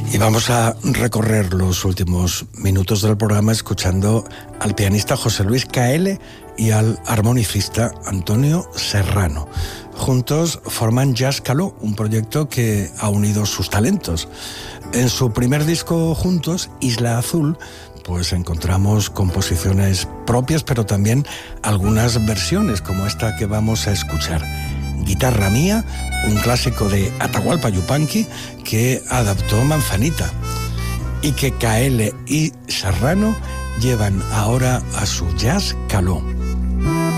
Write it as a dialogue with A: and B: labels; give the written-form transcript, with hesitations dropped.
A: Y vamos a recorrer los últimos minutos del programa escuchando al pianista José Luis K.L. y al armonicista Antonio Serrano. Juntos forman Jazz Caló, un proyecto que ha unido sus talentos. En su primer disco juntos, Isla Azul, pues encontramos composiciones propias, pero también algunas versiones, como esta que vamos a escuchar. Guitarra Mía, un clásico de Atahualpa Yupanqui que adaptó Manzanita y que K.L. y Serrano llevan ahora a su Jazz Caló.